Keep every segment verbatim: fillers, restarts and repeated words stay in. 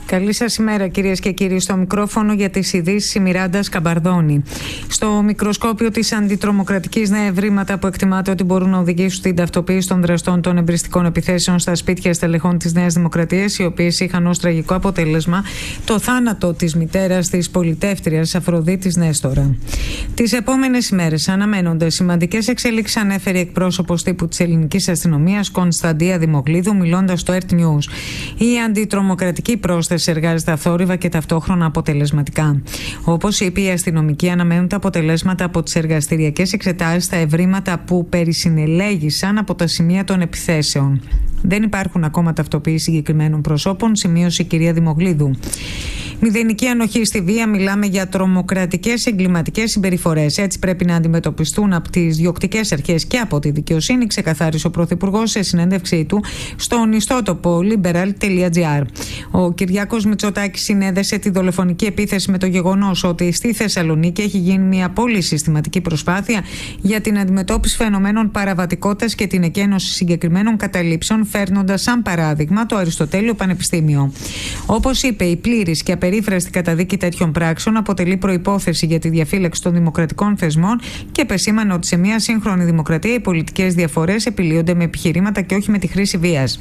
Καλή σας ημέρα, κυρίες και κύριοι. Στο μικρόφωνο για τις ειδήσεις η Μιράντα Σκαμπαρδόνη. Στο μικροσκόπιο της αντιτρομοκρατικής νέα ευρήματα που εκτιμάται ότι μπορούν να οδηγήσουν στην ταυτοποίηση των δραστών των εμπριστικών επιθέσεων στα σπίτια στελεχών της Νέας Δημοκρατίας, οι οποίες είχαν ως τραγικό αποτέλεσμα το θάνατο της μητέρας της πολιτεύτριας Αφροδίτης Νέστορα. Τις επόμενες ημέρες αναμένονται σημαντικές εξελίξεις, ανέφερε εκπρόσωπος τύπου της ελληνικής αστυνομίας Κωνσταντία Δημοκλίδου, μιλώντας στο Earth News. Η αντιτρομοκρατική πρόσθεση εργάζεται αθόρυβα και ταυτόχρονα αποτελεσματικά. Όπως είπε, οι αστυνομικοί αναμένουν τα αποτελέσματα από τις εργαστηριακές εξετάσεις στα ευρήματα που περισυνελέγησαν από τα σημεία των επιθέσεων. Δεν υπάρχουν ακόμα ταυτοποίηση συγκεκριμένων προσώπων, σημείωσε η κυρία Δημοκλίδου. Μηδενική ανοχή στη βία, μιλάμε για τρομοκρατικές εγκληματικές συμπεριφορές. Έτσι πρέπει να αντιμετωπιστούν από τις διοκτικές αρχές και από τη δικαιοσύνη, ξεκαθάρισε ο Πρωθυπουργός σε συνέντευξή του στον ιστότοπο liberal τελεία gr. Ο Κυριάκος Μητσοτάκης συνέδεσε τη δολοφονική επίθεση με το γεγονός ότι στη Θεσσαλονίκη έχει γίνει μια πολύ συστηματική προσπάθεια για την αντιμετώπιση φαινομένων παραβατικότητας και την εκένωση συγκεκριμένων καταλήψεων, φέρνοντας σαν παράδειγμα το Αριστοτέλειο Πανεπιστήμιο. Όπως είπε, η πλήρης και απερίφραστη καταδίκη τέτοιων πράξεων αποτελεί προϋπόθεση για τη διαφύλαξη των δημοκρατικών θεσμών και επεσήμανε ότι σε μια σύγχρονη δημοκρατία οι πολιτικές διαφορές επιλύονται με επιχειρήματα και όχι με τη χρήση βίας.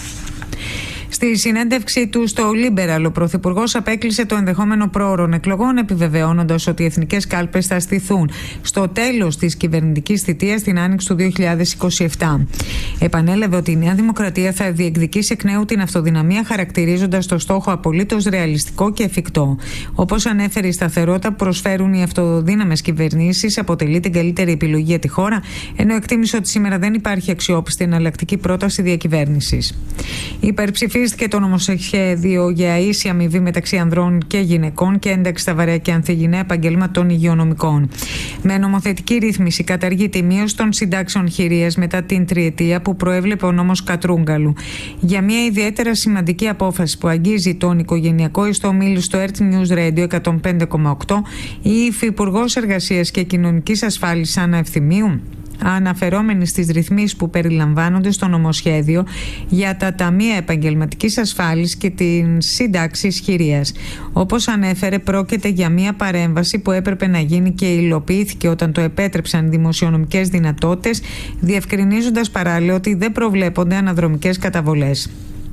Στη συνέντευξή του στο Liberal, ο Πρωθυπουργός απέκλεισε το ενδεχόμενο πρόωρων εκλογών, επιβεβαιώνοντας ότι οι εθνικές κάλπες θα στηθούν στο τέλος της κυβερνητικής θητείας την άνοιξη του δύο χιλιάδες είκοσι επτά. Επανέλαβε ότι η Νέα Δημοκρατία θα διεκδικήσει εκ νέου την αυτοδυναμία, χαρακτηρίζοντας το στόχο απολύτως ρεαλιστικό και εφικτό. Όπως ανέφερε, η σταθερότητα που προσφέρουν οι αυτοδύναμες κυβερνήσεις αποτελεί την καλύτερη επιλογή για τη χώρα, ενώ εκτίμησε ότι σήμερα δεν υπάρχει αξιόπιστη εναλλακτική πρόταση διακυβέρνησης. Υπερψηφίστηκε το νομοσχέδιο για ίση αμοιβή μεταξύ ανδρών και γυναικών και ένταξη στα βαρέα και ανθυγιεινά επαγγέλματα των υγειονομικών. Με νομοθετική ρύθμιση καταργείται η μείωση των συντάξεων χειρίας μετά την τριετία που προέβλεπε ο νόμος Κατρούγκαλου. Για μια ιδιαίτερα σημαντική απόφαση που αγγίζει τον οικογενειακό ιστό, μίλησε στο Earth News Radio εκατόν πέντε κόμμα οκτώ η Υφυπουργός Εργασίας και Κοινωνικής Ασφάλισης Άννα Ευθυμίου, αναφερόμενοι στις ρυθμίσεις που περιλαμβάνονται στο νομοσχέδιο για τα ταμεία επαγγελματικής ασφάλισης και την σύνταξη ισχυρίας. Όπως ανέφερε, πρόκειται για μια παρέμβαση που έπρεπε να γίνει και υλοποιήθηκε όταν το επέτρεψαν οι δημοσιονομικές δυνατότητες, διευκρινίζοντας παράλληλα ότι δεν προβλέπονται αναδρομικές καταβολές.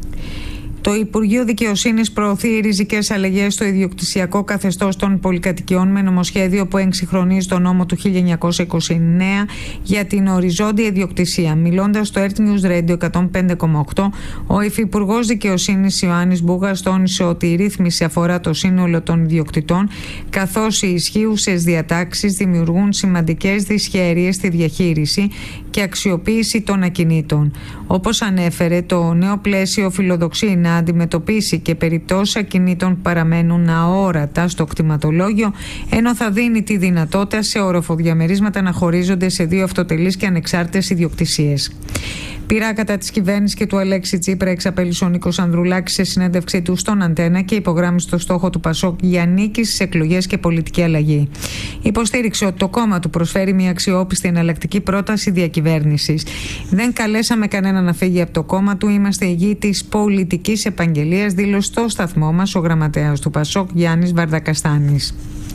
Το Υπουργείο Δικαιοσύνης προωθεί ριζικές αλλαγές στο ιδιοκτησιακό καθεστώς των πολυκατοικιών με νομοσχέδιο που εξυγχρονίζει τον νόμο του χίλια εννιακόσια είκοσι εννέα για την οριζόντια ιδιοκτησία. Μιλώντας στο Earth News Radio εκατόν πέντε κόμμα οκτώ, ο Υφυπουργός Δικαιοσύνης Ιωάννης Μπούγας τόνισε ότι η ρύθμιση αφορά το σύνολο των ιδιοκτητών, καθώς οι ισχύουσες διατάξεις δημιουργούν σημαντικές δυσχέρειες στη διαχείριση και αξιοποίηση των ακινήτων. Όπως ανέφερε, το νέο πλαίσιο φιλοδοξεί να αντιμετωπίσει και περιπτώσεις ακινήτων που παραμένουν αόρατα στο κτηματολόγιο, ενώ θα δίνει τη δυνατότητα σε οροφοδιαμερίσματα να χωρίζονται σε δύο αυτοτελείς και ανεξάρτητες ιδιοκτησίες. Πειρά κατά της κυβέρνησης και του Αλέξη Τσίπρα εξαπέλυσε ο Νίκος Ανδρουλάκης σε συνέντευξή του στον Αντένα και υπογράμμισε το στόχο του Πασόκ για νίκη στις εκλογές και πολιτική αλλαγή. Υποστήριξε ότι το κόμμα του προσφέρει μια αξιόπιστη εναλλακτική πρόταση διακυβέρνησης. Δεν καλέσαμε κανένα να φύγει από το κόμμα του. Είμαστε ηγοί της πολιτικής επαγγελίας, δήλωσε στο σταθμό μας ο γραμματέας του Πασόκ Γιάννης Βαρδακαστάνης.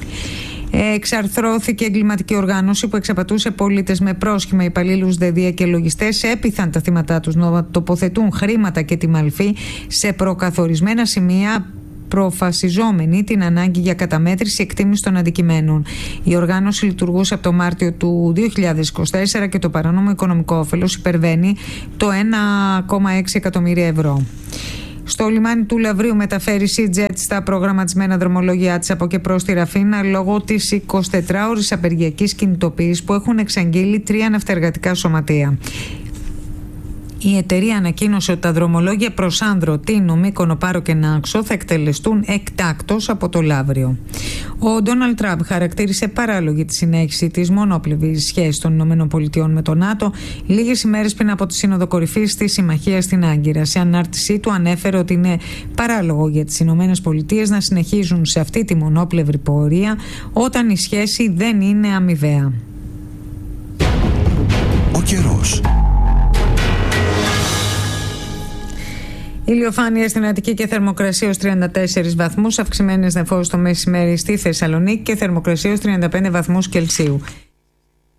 Εξαρθρώθηκε εγκληματική οργάνωση που εξαπατούσε πολίτες με πρόσχημα, υπαλλήλους ΔΕΔΙΑ και λογιστές. Έπειθαν τα θύματα τους να τοποθετούν χρήματα και τη μαλφή σε προκαθορισμένα σημεία, προφασιζόμενη την ανάγκη για καταμέτρηση εκτίμηση των αντικειμένων. Η οργάνωση λειτουργούσε από το Μάρτιο του δύο χιλιάδες είκοσι τέσσερα και το παράνομο οικονομικό όφελος υπερβαίνει το ένα κόμμα έξι εκατομμύρια ευρώ. Στο λιμάνι του Λαυρίου μεταφέρει SeaJet στα προγραμματισμένα δρομολόγια της από και προς τη Ραφίνα λόγω της εικοσιτετράωρης απεργιακής κινητοποίησης που έχουν εξαγγείλει τρία ναυτεργατικά σωματεία. Η εταιρεία ανακοίνωσε ότι τα δρομολόγια προς Άνδρο, Τίνο, Μύκονο, Πάρο και Νάξο θα εκτελεστούν εκτάκτως από το Λαύριο. Ο Ντόναλντ Τραμπ χαρακτήρισε παράλογη τη συνέχιση της μονόπλευρης σχέσης των ΗΠΑ με το ΝΑΤΟ λίγες ημέρες πριν από τη Σύνοδο Κορυφής της Συμμαχίας στην Άγκυρα. Σε ανάρτησή του ανέφερε ότι είναι παράλογο για τις ΗΠΑ να συνεχίζουν σε αυτή τη μονόπλευρη πορεία όταν η σχέση δεν είναι αμοιβαία. Ο καιρός. Ηλιοφάνεια στην Αττική και θερμοκρασία ως τριάντα τέσσερις βαθμούς, αυξημένες νεφώσεις το μεσημέρι στη Θεσσαλονίκη και θερμοκρασία ως τριάντα πέντε βαθμούς Κελσίου.